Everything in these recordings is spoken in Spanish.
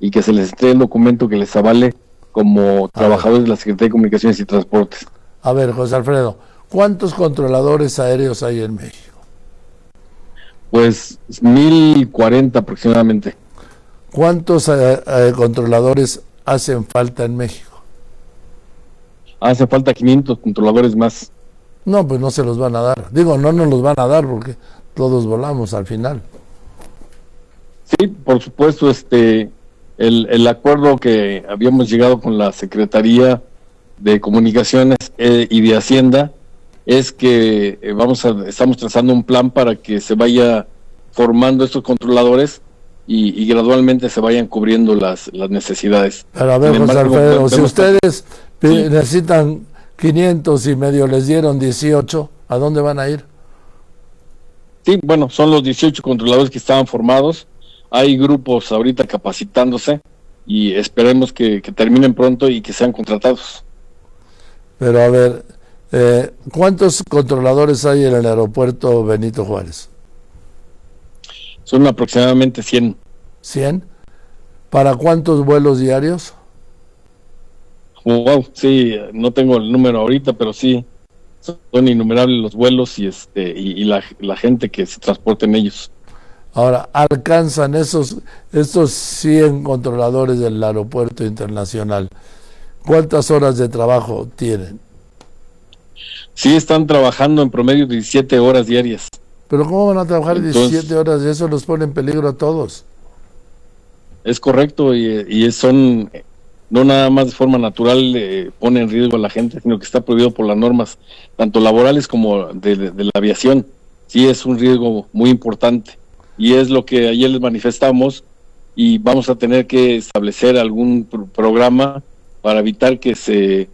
y que se les entregue el documento que les avale como trabajadores de la Secretaría de Comunicaciones y Transportes. A ver, José Alfredo, ¿cuántos controladores aéreos hay en México? Pues 1040 aproximadamente. ¿Cuántos controladores hacen falta en México? Hace falta 500 controladores más. No, pues no se los van a dar. Digo, no nos los van a dar porque todos volamos al final. Sí, por supuesto, el acuerdo que habíamos llegado con la Secretaría de Comunicaciones y de Hacienda es que estamos trazando un plan para que se vaya formando estos controladores y gradualmente se vayan cubriendo las necesidades. Pero a ver, José Alfredo, si ustedes necesitan 500 y medio les dieron 18, ¿a dónde van a ir? Sí, bueno, son los 18 controladores que estaban formados. Hay grupos ahorita capacitándose y esperemos que terminen pronto y que sean contratados. Pero a ver, ¿cuántos controladores hay en el aeropuerto Benito Juárez? Son aproximadamente 100. ¿100? ¿Para cuántos vuelos diarios? Wow, sí, no tengo el número ahorita, pero sí, son innumerables los vuelos y la gente que se transporta en ellos. Ahora, ¿alcanzan estos 100 controladores del aeropuerto internacional? ¿Cuántas horas de trabajo tienen? Sí, están trabajando en promedio 17 horas diarias. ¿Pero cómo van a trabajar 17 horas? Eso los pone en peligro a todos. Es correcto, y son, no nada más de forma natural pone en riesgo a la gente, sino que está prohibido por las normas, tanto laborales como de la aviación. Sí, es un riesgo muy importante. Y es lo que ayer les manifestamos, y vamos a tener que establecer algún programa para evitar que se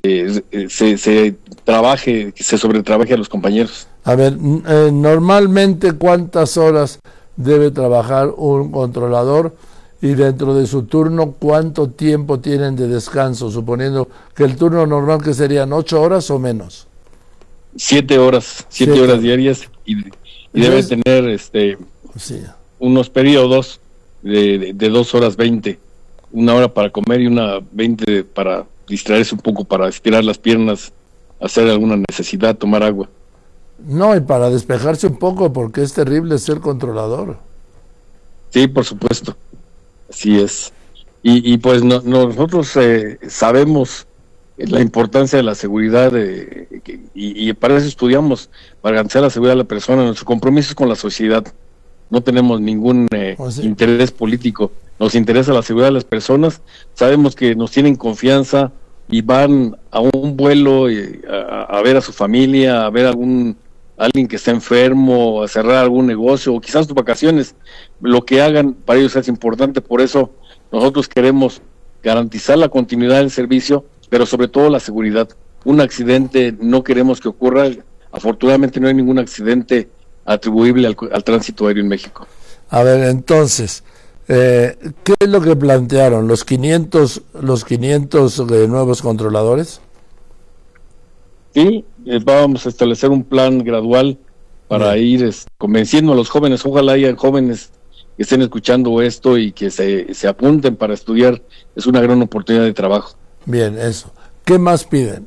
trabaje, que se sobretrabaje a los compañeros. A ver, normalmente ¿cuántas horas debe trabajar un controlador? Y dentro de su turno, ¿cuánto tiempo tienen de descanso? Suponiendo que el turno normal, que serían 8 horas o menos. 7 horas, 7 horas diarias, y debe tener sí, unos periodos de 2 horas 20, una hora para comer y una 20 para distraerse un poco, para estirar las piernas, hacer alguna necesidad, tomar agua. No, y para despejarse un poco, porque es terrible ser controlador. Sí, por supuesto, así es. Y pues nosotros sabemos la importancia de la seguridad y para eso estudiamos, para garantizar la seguridad de la persona. Nuestro compromiso es con la sociedad. No tenemos ningún interés político, nos interesa la seguridad de las personas. Sabemos que nos tienen confianza y van a un vuelo a ver a su familia, a ver a alguien que está enfermo, a cerrar algún negocio o quizás sus vacaciones. Lo que hagan para ellos es importante, por eso nosotros queremos garantizar la continuidad del servicio, pero sobre todo la seguridad. Un accidente no queremos que ocurra. Afortunadamente no hay ningún accidente atribuible al tránsito aéreo en México. A ver, entonces, ¿qué es lo que plantearon? ¿Los 500 nuevos controladores? Sí, vamos a establecer un plan gradual para ir convenciendo a los jóvenes. Ojalá haya jóvenes que estén escuchando esto y que se apunten para estudiar. Es una gran oportunidad de trabajo. Bien, eso. ¿Qué más piden?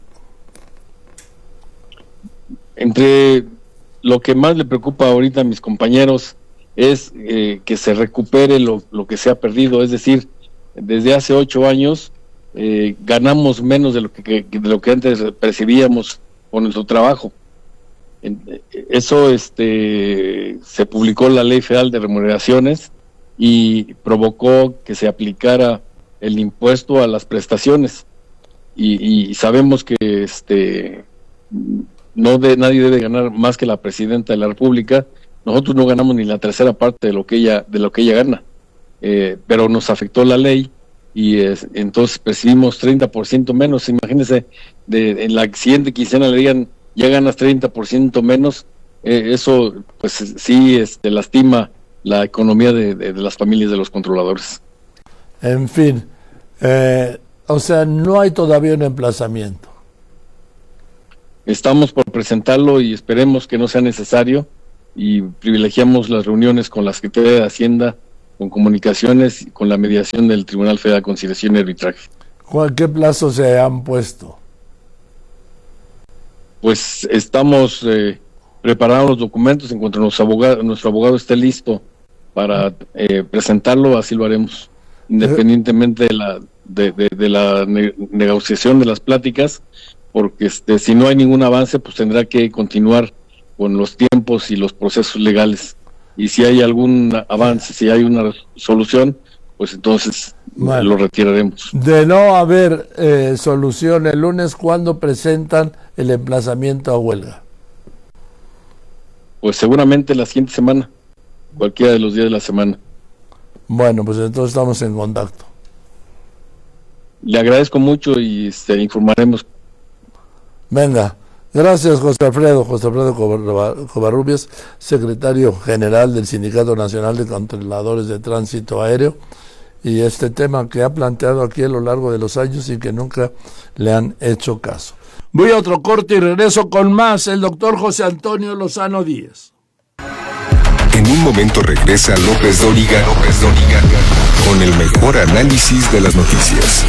Entre lo que más le preocupa ahorita a mis compañeros es que se recupere lo que se ha perdido. Es decir, desde hace 8 años ganamos menos de lo que antes percibíamos con nuestro trabajo. Eso se publicó la Ley Federal de Remuneraciones y provocó que se aplicara el impuesto a las prestaciones, y sabemos que nadie debe ganar más que la presidenta de la República. Nosotros no ganamos ni la tercera parte de lo que ella gana, pero nos afectó la ley y entonces percibimos 30% menos. Imagínense, en la siguiente quincena le digan ya ganas 30% menos. Eso pues sí lastima la economía de las familias de los controladores. En fin, o sea, no hay todavía un emplazamiento. Estamos por presentarlo y esperemos que no sea necesario, y privilegiamos las reuniones con la Secretaría de Hacienda con comunicaciones y con la mediación del Tribunal Federal de Conciliación y Arbitraje. ¿Qué plazo se han puesto? Pues estamos preparando los documentos. En cuanto nuestro abogado esté listo para presentarlo, así lo haremos, independientemente de la negociación de las pláticas, porque si no hay ningún avance, pues tendrá que continuar con los tiempos y los procesos legales. Y si hay algún avance, si hay una solución, pues entonces lo retiraremos. De no haber solución el lunes, ¿cuándo presentan el emplazamiento a huelga? Pues seguramente la siguiente semana, cualquiera de los días de la semana. Bueno, pues entonces estamos en contacto. Le agradezco mucho y informaremos. Venga, gracias José Alfredo Covarrubias, secretario general del Sindicato Nacional de Controladores de Tránsito Aéreo, y este tema que ha planteado aquí a lo largo de los años y que nunca le han hecho caso. Voy a otro corte y regreso con más. El doctor José Antonio Lozano Díez. En un momento regresa López Dóriga con el mejor análisis de las noticias.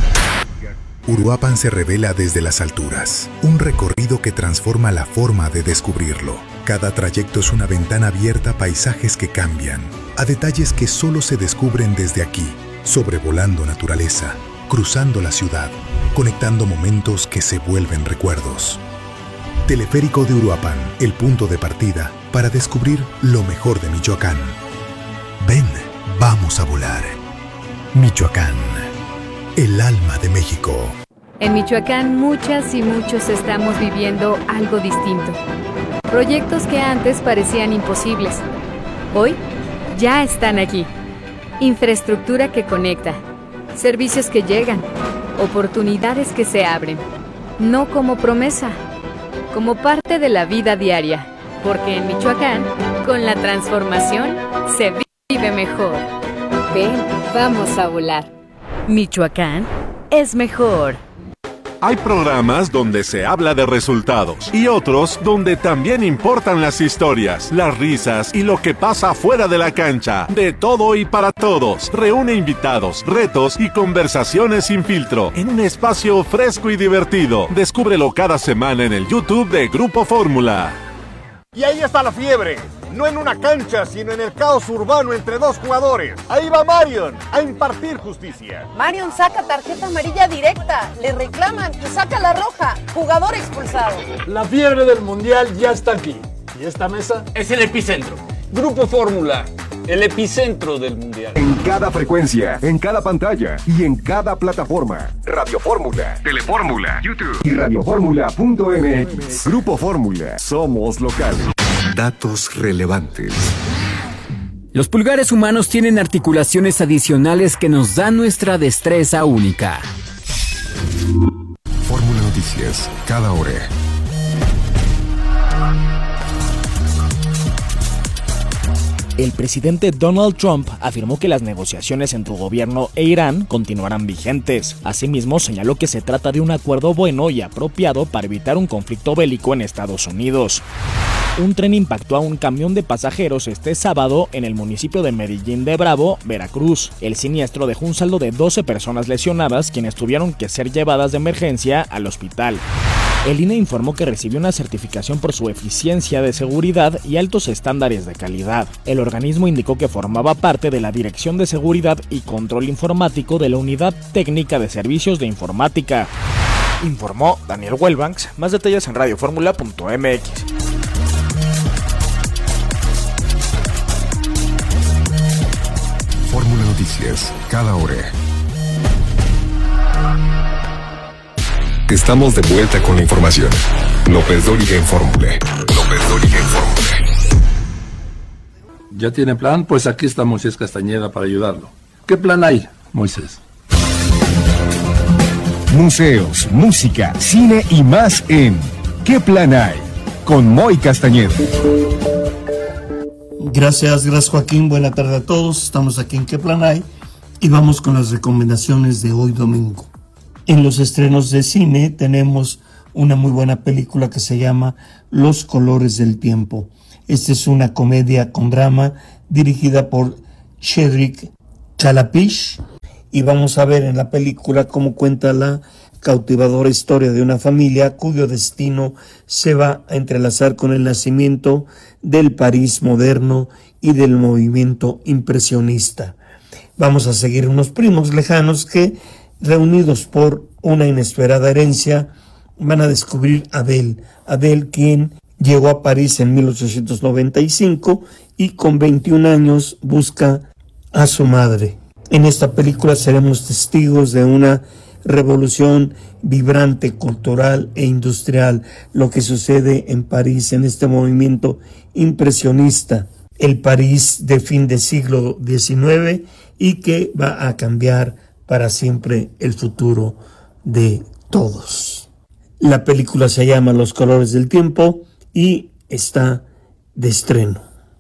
Uruapan se revela desde las alturas, un recorrido que transforma la forma de descubrirlo. Cada trayecto es una ventana abierta a paisajes que cambian, a detalles que solo se descubren desde aquí, sobrevolando naturaleza, cruzando la ciudad, conectando momentos que se vuelven recuerdos. Teleférico de Uruapan, el punto de partida para descubrir lo mejor de Michoacán. Ven, vamos a volar. Michoacán, el alma de México. En Michoacán muchas y muchos estamos viviendo algo distinto. Proyectos que antes parecían imposibles, hoy ya están aquí. Infraestructura que conecta, servicios que llegan, oportunidades que se abren. No como promesa, como parte de la vida diaria. Porque en Michoacán, con la transformación, se vive mejor. Ven, vamos a volar. Michoacán es mejor. Hay programas donde se habla de resultados y otros donde también importan las historias, las risas y lo que pasa fuera de la cancha. De todo y para todos. Reúne invitados, retos y conversaciones sin filtro en un espacio fresco y divertido. Descúbrelo cada semana en el YouTube de Grupo Fórmula. Y ahí está la fiebre. No en una cancha, sino en el caos urbano entre dos jugadores. Ahí va Marion a impartir justicia. Marion saca tarjeta amarilla directa, le reclaman y saca la roja. Jugador expulsado. La fiebre del mundial ya está aquí. ¿Y esta mesa? Es el epicentro. Grupo Fórmula, el epicentro del mundial. En cada frecuencia, en cada pantalla y en cada plataforma. Radio Fórmula, Telefórmula, YouTube y radioformula.mx. Grupo Fórmula, somos locales. Datos relevantes. Los pulgares humanos tienen articulaciones adicionales que nos dan nuestra destreza única. Fórmula Noticias, cada hora. El presidente Donald Trump afirmó que las negociaciones entre su gobierno e Irán continuarán vigentes. Asimismo, señaló que se trata de un acuerdo bueno y apropiado para evitar un conflicto bélico en Estados Unidos. Un tren impactó a un camión de pasajeros este sábado en el municipio de Medellín de Bravo, Veracruz. El siniestro dejó un saldo de 12 personas lesionadas, quienes tuvieron que ser llevadas de emergencia al hospital. El INE informó que recibió una certificación por su eficiencia de seguridad y altos estándares de calidad. El organismo indicó que formaba parte de la Dirección de Seguridad y Control Informático de la Unidad Técnica de Servicios de Informática. Informó Daniel Wellbanks. Más detalles en radioformula.mx. Fórmula Noticias, cada hora. Estamos de vuelta con la información. López Dóriga en Fórmula. López Dóriga en Fórmula. ¿Ya tiene plan? Pues aquí está Moisés Castañeda para ayudarlo. ¿Qué plan hay, Moisés? Museos, música, cine y más en ¿Qué plan hay? Con Moy Castañeda. Gracias Joaquín, buena tarde a todos, estamos aquí en ¿Qué plan hay? Y vamos con las recomendaciones de hoy domingo. En los estrenos de cine tenemos una muy buena película que se llama Los colores del tiempo. Esta es una comedia con drama dirigida por Cedric Chalapish, y vamos a ver en la película cómo cuenta la cautivadora historia de una familia cuyo destino se va a entrelazar con el nacimiento del París moderno y del movimiento impresionista. Vamos a seguir unos primos lejanos que, reunidos por una inesperada herencia, van a descubrir a Adele, quien llegó a París en 1895 y con 21 años busca a su madre. En esta película seremos testigos de una revolución vibrante, cultural e industrial, lo que sucede en París en este movimiento impresionista, el París de fin de siglo XIX y que va a cambiar para siempre el futuro de todos. La película se llama Los colores del tiempo y está de estreno.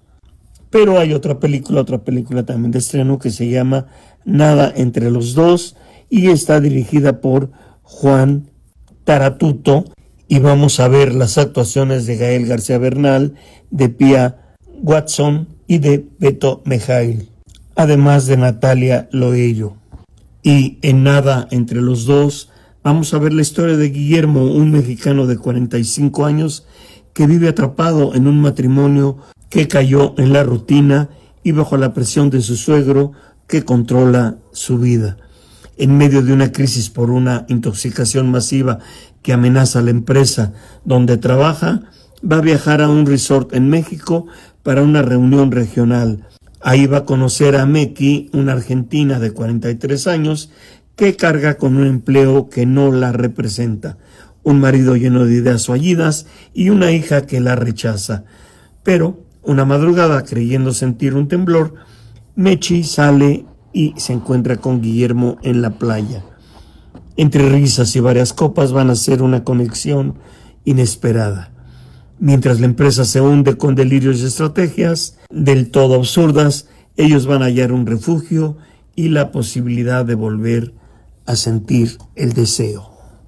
Pero hay otra película también de estreno que se llama Nada entre los dos y está dirigida por Juan Taratuto y vamos a ver las actuaciones de Gael García Bernal, de Pia Watson y de Beto Mejail, además de Natalia Loello. Y en Nada entre los dos vamos a ver la historia de Guillermo, un mexicano de 45 años que vive atrapado en un matrimonio que cayó en la rutina y bajo la presión de su suegro que controla su vida. En medio de una crisis por una intoxicación masiva que amenaza a la empresa donde trabaja, va a viajar a un resort en México para una reunión regional. Ahí va a conocer a Meki, una argentina de 43 años, que carga con un empleo que no la representa, un marido lleno de ideas fallidas y una hija que la rechaza. Pero una madrugada, creyendo sentir un temblor, Mechi sale y se encuentra con Guillermo en la playa. Entre risas y varias copas van a ser una conexión inesperada. Mientras la empresa se hunde con delirios y estrategias del todo absurdas, ellos van a hallar un refugio y la posibilidad de volver a sentir el deseo.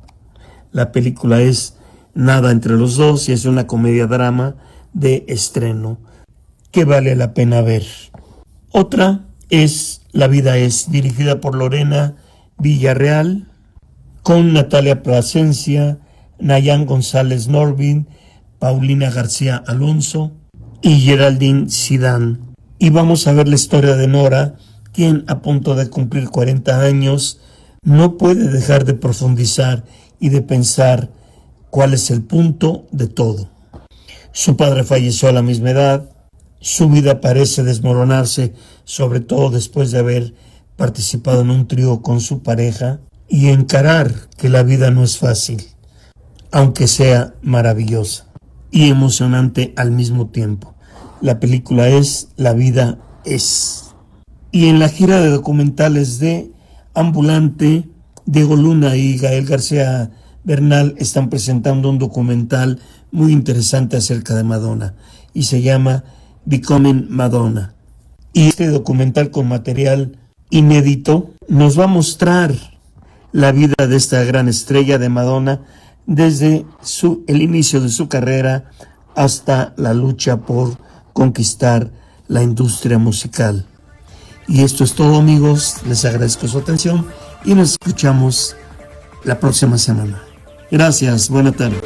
La película es Nada entre los dos y es una comedia-drama de estreno que vale la pena ver. Otra es La vida es, dirigida por Lorena Villarreal, con Natalia Plasencia, Nayan González Norvin, Paulina García Alonso y Geraldine Zidane. Y vamos a ver la historia de Nora, quien a punto de cumplir 40 años no puede dejar de profundizar y de pensar cuál es el punto de todo. Su padre falleció a la misma edad, su vida parece desmoronarse, sobre todo después de haber participado en un trío con su pareja, y encarar que la vida no es fácil, aunque sea maravillosa y emocionante al mismo tiempo. La película es La vida es. Y en la gira de documentales de Ambulante, Diego Luna y Gael García Bernal están presentando un documental muy interesante acerca de Madonna y se llama Becoming Madonna. Y este documental con material inédito nos va a mostrar la vida de esta gran estrella de Madonna desde el inicio de su carrera hasta la lucha por conquistar la industria musical. Y esto es todo, amigos, les agradezco su atención y nos escuchamos la próxima semana. Gracias, buena tarde.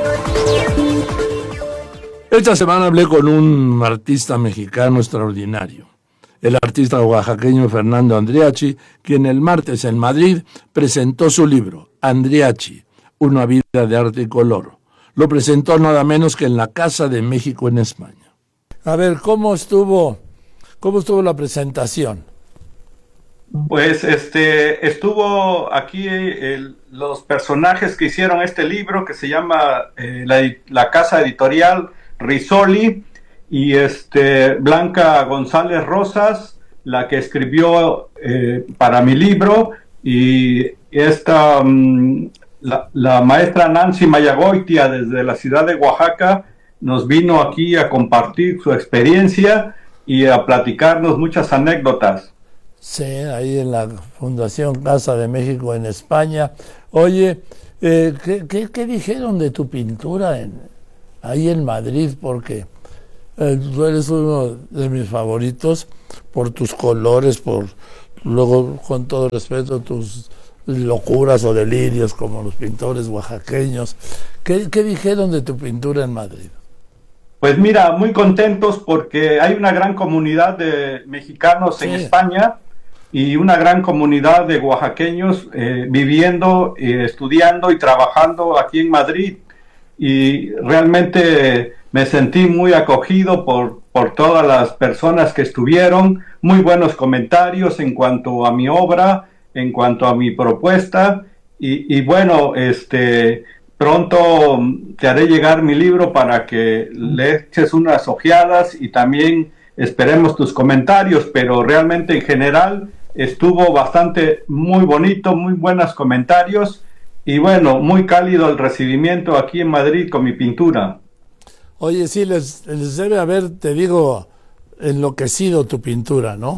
Esta semana hablé con un artista mexicano extraordinario, el artista oaxaqueño Fernando Andriachi, quien el martes en Madrid presentó su libro, Andriachi, una vida de arte y color. Lo presentó nada menos que en la Casa de México en España. A ver, ¿cómo estuvo la presentación? Pues estuvo aquí los personajes que hicieron este libro que se llama la casa editorial Risoli y Blanca González Rosas, la que escribió para mi libro, y esta la maestra Nancy Mayagoitia desde la ciudad de Oaxaca nos vino aquí a compartir su experiencia y a platicarnos muchas anécdotas. Sí, ahí en la Fundación Casa de México en España. Oye, ¿qué dijeron de tu pintura ahí en Madrid? Porque tú eres uno de mis favoritos por tus colores, por luego, con todo respeto, tus locuras o delirios como los pintores oaxaqueños. ¿Qué dijeron de tu pintura en Madrid? Pues mira, muy contentos porque hay una gran comunidad de mexicanos en España y una gran comunidad de oaxaqueños viviendo, estudiando y trabajando aquí en Madrid. Y realmente me sentí muy acogido por todas las personas que estuvieron, muy buenos comentarios en cuanto a mi obra, en cuanto a mi propuesta, y bueno, pronto te haré llegar mi libro para que le eches unas ojeadas y también esperemos tus comentarios, pero realmente en general estuvo bastante muy bonito, muy buenos comentarios, y bueno, muy cálido el recibimiento aquí en Madrid con mi pintura. Oye, sí, les debe haber, te digo, enloquecido tu pintura, ¿no?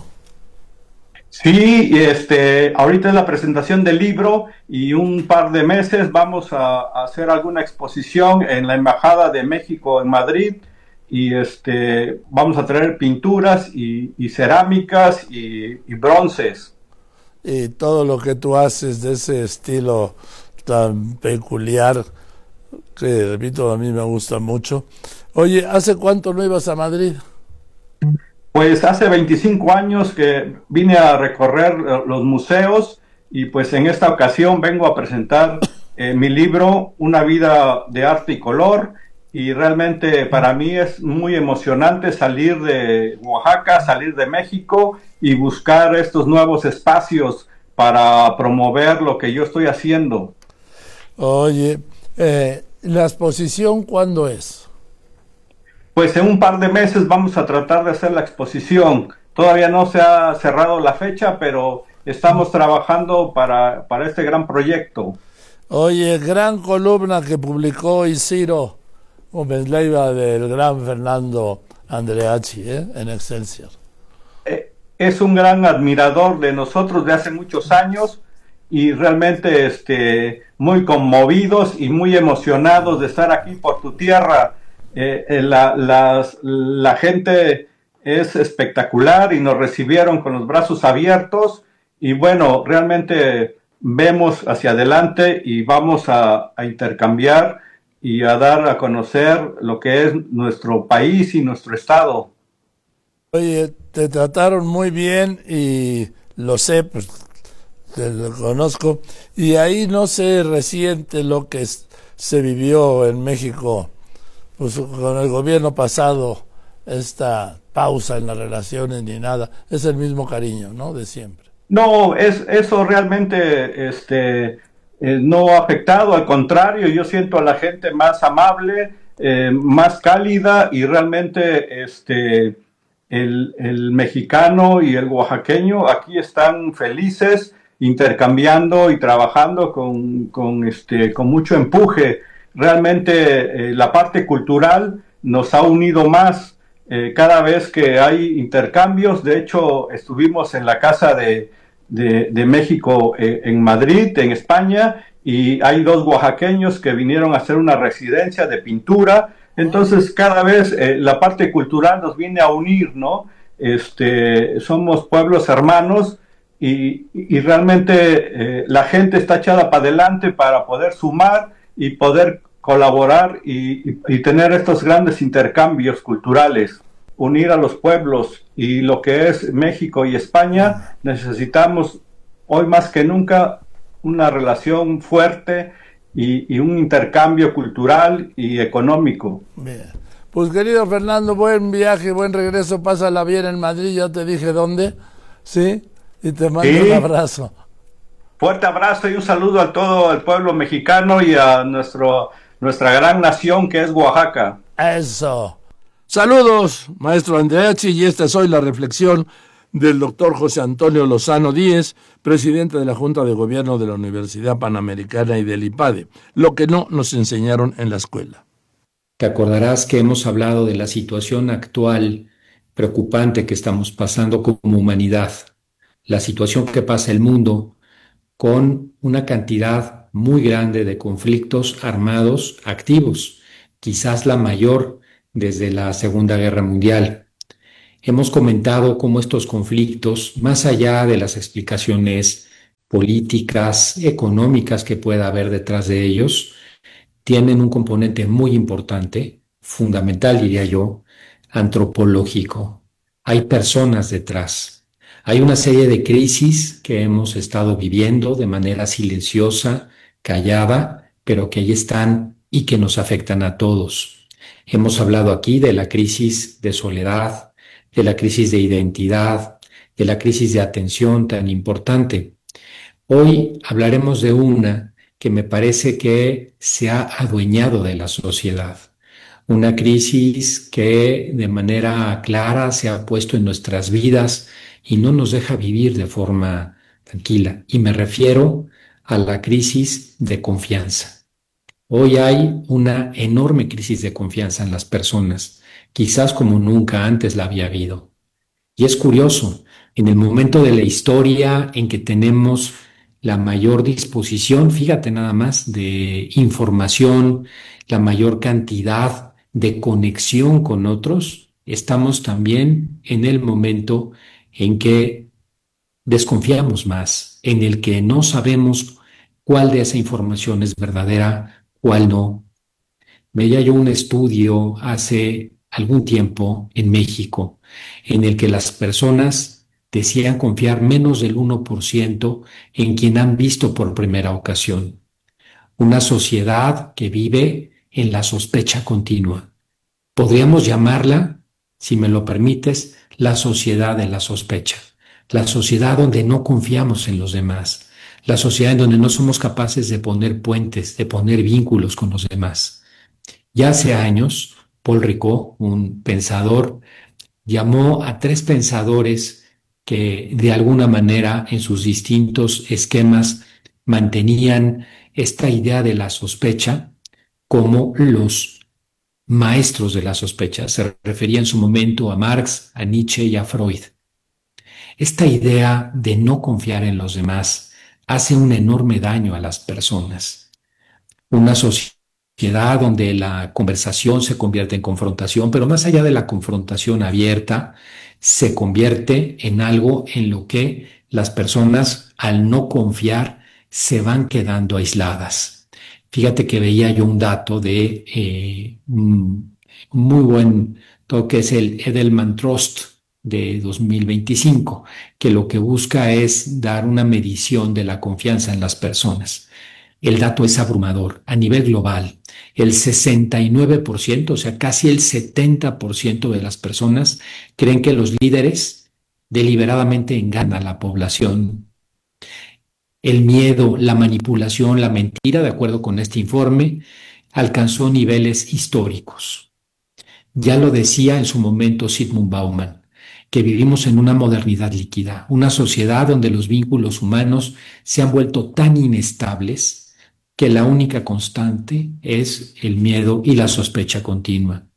Sí, ahorita es la presentación del libro y un par de meses vamos a hacer alguna exposición en la Embajada de México en Madrid y vamos a traer pinturas y cerámicas y bronces. Y todo lo que tú haces de ese estilo tan peculiar, que repito, a mí me gusta mucho. Oye, ¿hace cuánto no ibas a Madrid? Pues hace 25 años que vine a recorrer los museos y pues en esta ocasión vengo a presentar mi libro Una vida de arte y color, y realmente para mí es muy emocionante salir de Oaxaca, salir de México y buscar estos nuevos espacios para promover lo que yo estoy haciendo. Oye, ¿la exposición cuándo es? Pues en un par de meses vamos a tratar de hacer la exposición. Todavía no se ha cerrado la fecha, pero estamos trabajando para este gran proyecto. Oye, gran columna que publicó Isidro Leiva del gran Fernando Andreacchi, en Excelsior. Es un gran admirador de nosotros de hace muchos años y realmente muy conmovidos y muy emocionados de estar aquí por tu tierra. La gente es espectacular y nos recibieron con los brazos abiertos y bueno, realmente vemos hacia adelante y vamos a intercambiar y a dar a conocer lo que es nuestro país y nuestro estado. Oye, te trataron muy bien y lo sé, pues te lo conozco, y ahí no se resiente lo que se vivió en México, pues con el gobierno pasado, esta pausa en las relaciones ni nada, es el mismo cariño, ¿no? De siempre. No, eso realmente no ha afectado, al contrario, yo siento a la gente más amable, más cálida, y realmente el mexicano y el oaxaqueño aquí están felices, intercambiando y trabajando con mucho empuje. Realmente la parte cultural nos ha unido más cada vez que hay intercambios. De hecho, estuvimos en la Casa de México en Madrid, en España, y hay 2 oaxaqueños que vinieron a hacer una residencia de pintura. Entonces, cada vez la parte cultural nos viene a unir, ¿no? Somos pueblos hermanos y realmente la gente está echada para adelante para poder sumar y poder colaborar y tener estos grandes intercambios culturales, unir a los pueblos. Y lo que es México y España, necesitamos hoy más que nunca una relación fuerte y un intercambio cultural y económico. Bien. Pues querido Fernando, buen viaje, buen regreso, pásala bien en Madrid, ya te dije dónde, ¿sí? Y te mando un abrazo. Fuerte abrazo y un saludo a todo el pueblo mexicano y a nuestra gran nación que es Oaxaca. Eso. Saludos, maestro Andreacchi, y esta es hoy la reflexión del doctor José Antonio Lozano Díez, presidente de la Junta de Gobierno de la Universidad Panamericana y del IPADE, lo que no nos enseñaron en la escuela. Te acordarás que hemos hablado de la situación actual preocupante que estamos pasando como humanidad, la situación que pasa el mundo con una cantidad muy grande de conflictos armados activos, quizás la mayor desde la Segunda Guerra Mundial. Hemos comentado cómo estos conflictos, más allá de las explicaciones políticas, económicas que pueda haber detrás de ellos, tienen un componente muy importante, fundamental diría yo, antropológico. Hay personas detrás. Hay una serie de crisis que hemos estado viviendo de manera silenciosa, callada, pero que ahí están y que nos afectan a todos. Hemos hablado aquí de la crisis de soledad, de la crisis de identidad, de la crisis de atención tan importante. Hoy hablaremos de una que me parece que se ha adueñado de la sociedad. Una crisis que de manera clara se ha puesto en nuestras vidas y no nos deja vivir de forma tranquila. Y me refiero a la crisis de confianza. Hoy hay una enorme crisis de confianza en las personas, quizás como nunca antes la había habido. Y es curioso, en el momento de la historia en que tenemos la mayor disposición, fíjate nada más, de información, la mayor cantidad de conexión con otros, estamos también en el momento en que desconfiamos más, en el que no sabemos cuál de esa información es verdadera, cuál no. Veía yo un estudio hace algún tiempo en México en el que las personas decían confiar menos del 1% en quien han visto por primera ocasión. Una sociedad que vive en la sospecha continua. Podríamos llamarla, si me lo permites, la sociedad de la sospecha. La sociedad donde no confiamos en los demás. La sociedad en donde no somos capaces de poner puentes, de poner vínculos con los demás. Ya hace años, Paul Ricoeur, un pensador, llamó a 3 pensadores que de alguna manera en sus distintos esquemas mantenían esta idea de la sospecha como los maestros de la sospecha. Se refería en su momento a Marx, a Nietzsche y a Freud. Esta idea de no confiar en los demás hace un enorme daño a las personas. Una sociedad donde la conversación se convierte en confrontación, pero más allá de la confrontación abierta, se convierte en algo en lo que las personas, al no confiar, se van quedando aisladas. Fíjate que veía yo un dato de muy buen toque, es el Edelman Trust de 2025, que lo que busca es dar una medición de la confianza en las personas. El dato es abrumador. A nivel global, el 69%, o sea, casi el 70% de las personas creen que los líderes deliberadamente engañan a la población. El miedo, la manipulación, la mentira, de acuerdo con este informe, alcanzó niveles históricos. Ya lo decía en su momento Zygmunt Bauman, que vivimos en una modernidad líquida, una sociedad donde los vínculos humanos se han vuelto tan inestables que la única constante es el miedo y la sospecha continua.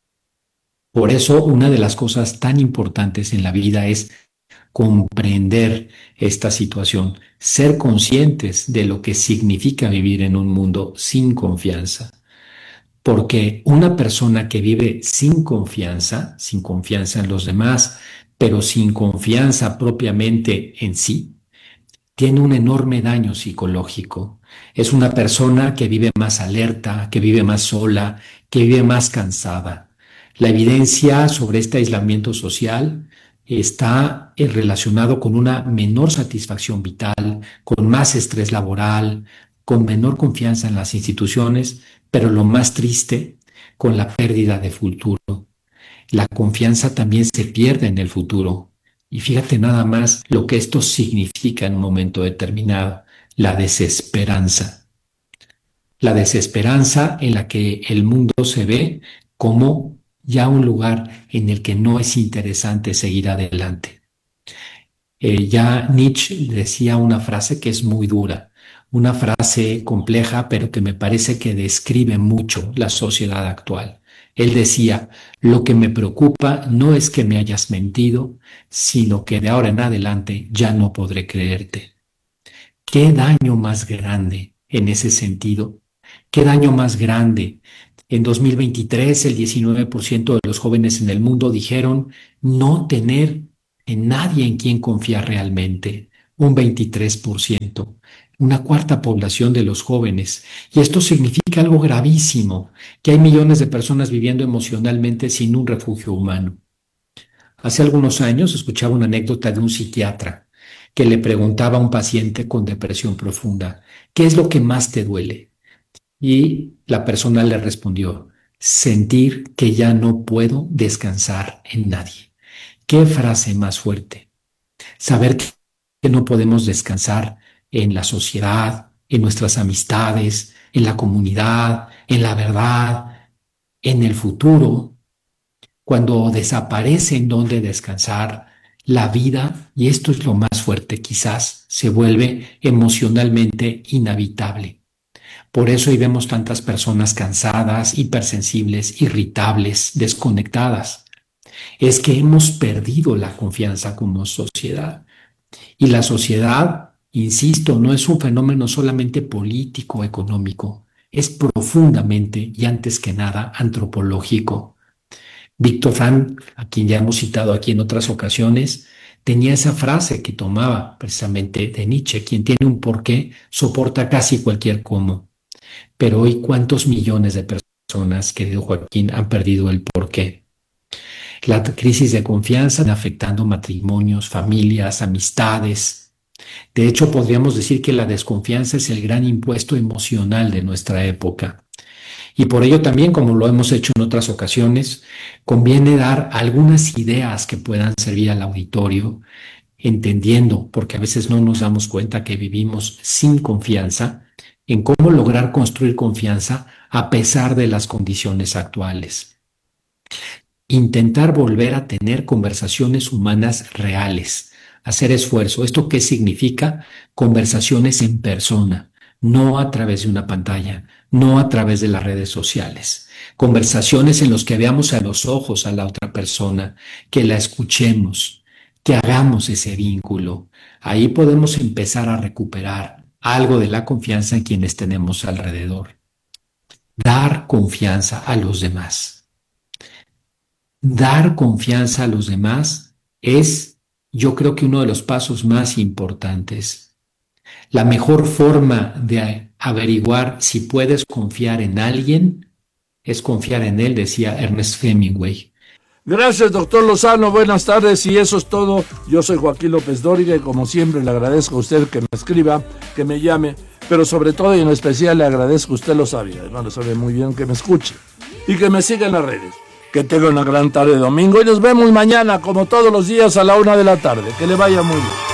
Por eso, una de las cosas tan importantes en la vida es comprender esta situación, ser conscientes de lo que significa vivir en un mundo sin confianza. Porque una persona que vive sin confianza en los demás, pero sin confianza propiamente en sí, tiene un enorme daño psicológico. Es una persona que vive más alerta, que vive más sola, que vive más cansada. La evidencia sobre este aislamiento social está relacionado con una menor satisfacción vital, con más estrés laboral, con menor confianza en las instituciones, pero lo más triste, con la pérdida de futuro. La confianza también se pierde en el futuro. Y fíjate nada más lo que esto significa en un momento determinado, la desesperanza. La desesperanza en la que el mundo se ve como ya un lugar en el que no es interesante seguir adelante. Ya Nietzsche decía una frase que es muy dura, una frase compleja, pero que me parece que describe mucho la sociedad actual. Él decía, lo que me preocupa no es que me hayas mentido, sino que de ahora en adelante ya no podré creerte. ¿Qué daño más grande en ese sentido? ¿Qué daño más grande En 2023, el 19% de los jóvenes en el mundo dijeron no tener en nadie en quien confiar realmente. Un 23%, una cuarta población de los jóvenes. Y esto significa algo gravísimo, que hay millones de personas viviendo emocionalmente sin un refugio humano. Hace algunos años escuchaba una anécdota de un psiquiatra que le preguntaba a un paciente con depresión profunda, ¿qué es lo que más te duele? Y la persona le respondió, sentir que ya no puedo descansar en nadie. ¿Qué frase más fuerte? Saber que no podemos descansar en la sociedad, en nuestras amistades, en la comunidad, en la verdad, en el futuro. Cuando desaparece en donde descansar, la vida, y esto es lo más fuerte quizás, se vuelve emocionalmente inhabitable. Por eso hoy vemos tantas personas cansadas, hipersensibles, irritables, desconectadas. Es que hemos perdido la confianza como sociedad. Y la sociedad, insisto, no es un fenómeno solamente político o económico, es profundamente y antes que nada antropológico. Viktor Frankl, a quien ya hemos citado aquí en otras ocasiones, tenía esa frase que tomaba precisamente de Nietzsche: quien tiene un porqué soporta casi cualquier cómo. Pero hoy, ¿cuántos millones de personas, querido Joaquín, han perdido el porqué? La crisis de confianza está afectando matrimonios, familias, amistades. De hecho, podríamos decir que la desconfianza es el gran impuesto emocional de nuestra época. Y por ello también, como lo hemos hecho en otras ocasiones, conviene dar algunas ideas que puedan servir al auditorio, entendiendo, porque a veces no nos damos cuenta que vivimos sin confianza, en cómo lograr construir confianza a pesar de las condiciones actuales. Intentar volver a tener conversaciones humanas reales, hacer esfuerzo. ¿Esto qué significa? Conversaciones en persona, no a través de una pantalla, no a través de las redes sociales. Conversaciones en las que veamos a los ojos a la otra persona, que la escuchemos, que hagamos ese vínculo. Ahí podemos empezar a recuperar algo de la confianza en quienes tenemos alrededor. Dar confianza a los demás. Dar confianza a los demás es, yo creo que uno de los pasos más importantes. La mejor forma de averiguar si puedes confiar en alguien es confiar en él, decía Ernest Hemingway. Gracias, doctor Lozano, buenas tardes, y eso es todo. Yo soy Joaquín López Dóriga y como siempre le agradezco a usted que me escriba, que me llame, pero sobre todo y en especial le agradezco, usted lo sabe, además lo sabe muy bien, que me escuche y que me siga en las redes. Que tenga una gran tarde de domingo y nos vemos mañana como todos los días a la 1 de la tarde. Que le vaya muy bien.